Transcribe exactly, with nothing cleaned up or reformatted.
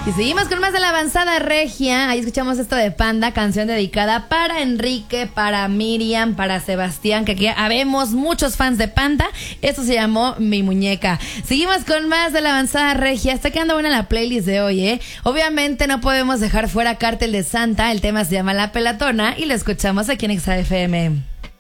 Y seguimos con más de la avanzada regia. Ahí escuchamos esto de Panda, canción dedicada para Enrique, para Miriam, para Sebastián, que aquí habemos muchos fans de Panda. Esto se llamó Mi Muñeca. Seguimos con más de la avanzada regia. Está quedando buena la playlist de hoy, ¿eh? Obviamente no podemos dejar fuera Cártel de Santa. El tema se llama La Pelatona y lo escuchamos aquí en Exa F M.